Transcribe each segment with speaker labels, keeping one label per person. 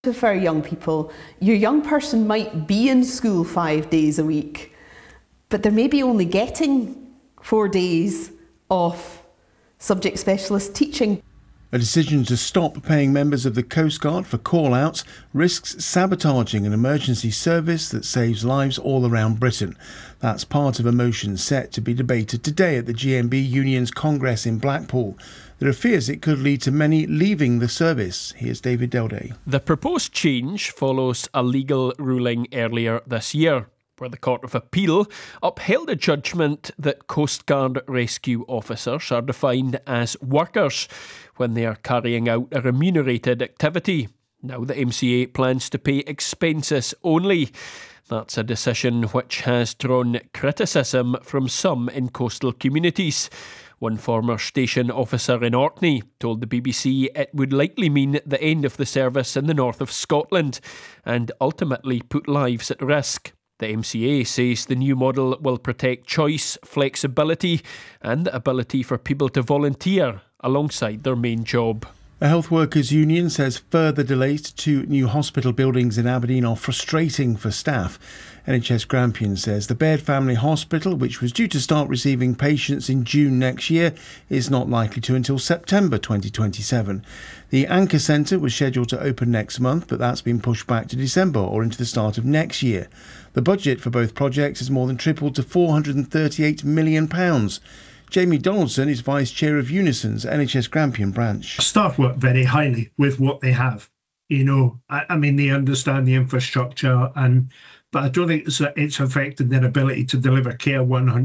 Speaker 1: For young people, your young person might be in school 5 days a week, but they're maybe only getting 4 days of subject specialist teaching.
Speaker 2: A decision to stop paying members of the Coast Guard for call-outs risks sabotaging an emergency service that saves lives all around Britain. That's part of a motion set to be debated today at the GMB Union's Congress in Blackpool. There are fears it could lead to many leaving the service. Here's David Delday.
Speaker 3: The proposed change follows a legal ruling earlier this year, where the Court of Appeal upheld a judgment that Coast Guard rescue officers are defined as workers when they are carrying out a remunerated activity. Now the MCA plans to pay expenses only. That's a decision which has drawn criticism from some in coastal communities. One former station officer in Orkney told the BBC it would likely mean the end of the service in the north of Scotland and ultimately put lives at risk. The MCA says the new model will protect choice, flexibility and the ability for people to volunteer alongside their main job.
Speaker 2: The Health Workers Union says further delays to 2 new hospital buildings in Aberdeen are frustrating for staff. NHS Grampian says the Baird Family Hospital, which was due to start receiving patients in June next year, is not likely to until September 2027. The Anchor Centre was scheduled to open next month, but that's been pushed back to December or into the start of next year. The budget for both projects has more than tripled to £438 million. Jamie Donaldson is Vice Chair of Unison's NHS Grampian branch.
Speaker 4: Staff work very highly with what they have. You know, I mean, they understand the infrastructure, but I don't think it's affected their ability to deliver care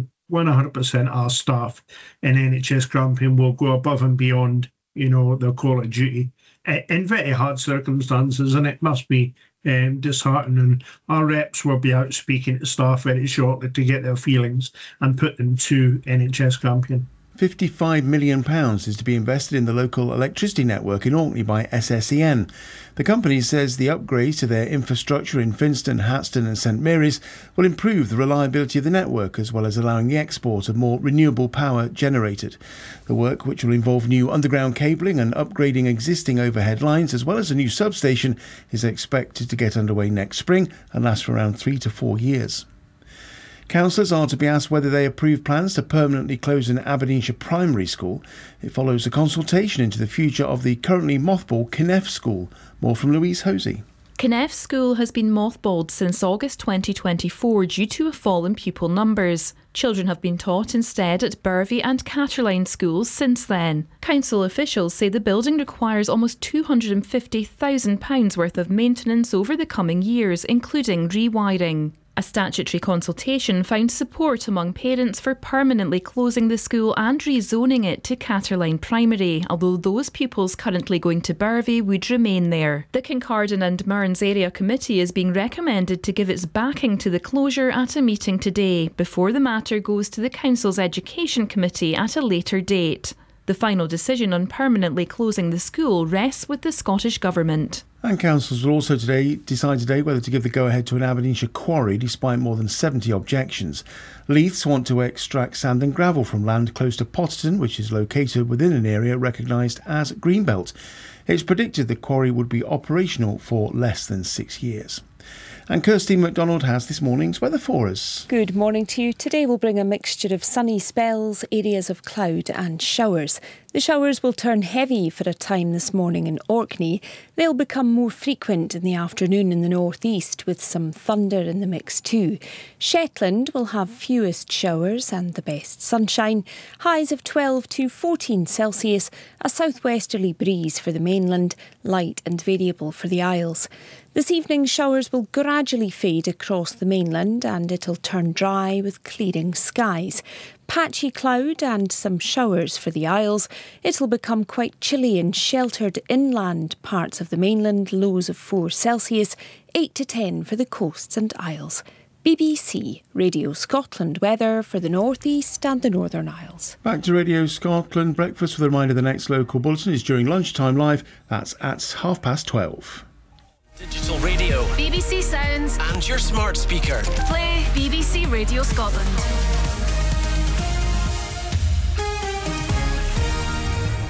Speaker 4: 100%. Our staff in NHS Grampian will go above and beyond, you know, their call of duty in very hard circumstances, and it must be disheartening. Our reps will be out speaking to staff very shortly to get their feelings and put them to NHS Grampian.
Speaker 2: £55 million is to be invested in the local electricity network in Orkney by SSEN. The company says the upgrades to their infrastructure in Finston, Hatston and St Mary's will improve the reliability of the network as well as allowing the export of more renewable power generated. The work, which will involve new underground cabling and upgrading existing overhead lines as well as a new substation, is expected to get underway next spring and last for around 3 to 4 years. Councillors are to be asked whether they approve plans to permanently close an Aberdeenshire primary school. It follows a consultation into the future of the currently mothballed Kinneff School. More from Louise Hosey.
Speaker 5: Kinneff School has been mothballed since August 2024 due to a fall in pupil numbers. Children have been taught instead at Burvey and Catterline schools since then. Council officials say the building requires almost £250,000 worth of maintenance over the coming years, including rewiring. A statutory consultation found support among parents for permanently closing the school and rezoning it to Catterline Primary, although those pupils currently going to Burvey would remain there. The Kincardine and Mearns Area Committee is being recommended to give its backing to the closure at a meeting today, before the matter goes to the Council's Education Committee at a later date. The final decision on permanently closing the school rests with the Scottish Government.
Speaker 2: And councils will also decide today whether to give the go-ahead to an Aberdeenshire quarry despite more than 70 objections. Leiths want to extract sand and gravel from land close to Potterton, which is located within an area recognised as Greenbelt. It's predicted the quarry would be operational for less than 6 years. And Kirsty MacDonald has this morning's weather for us.
Speaker 6: Good morning to you. Today will bring a mixture of sunny spells, areas of cloud and showers. The showers will turn heavy for a time this morning in Orkney. They'll become more frequent in the afternoon in the northeast, with some thunder in the mix too. Shetland will have fewest showers and the best sunshine. Highs of 12 to 14 Celsius, a southwesterly breeze for the mainland, light and variable for the Isles. This evening, showers will gradually fade across the mainland and it'll turn dry with clearing skies. Patchy cloud and some showers for the Isles. It'll become quite chilly in sheltered inland parts of the mainland, lows of 4 Celsius, 8 to 10 for the coasts and Isles. BBC Radio Scotland weather for the North East and the Northern Isles.
Speaker 2: Back to Radio Scotland breakfast with a reminder the next local bulletin is during lunchtime live. That's at 12:30.
Speaker 7: Digital radio,
Speaker 8: BBC Sounds
Speaker 7: and your smart speaker.
Speaker 8: Play BBC Radio Scotland.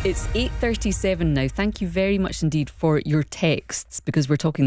Speaker 9: It's 8:37 now. Thank you very much indeed for your texts, because we're talking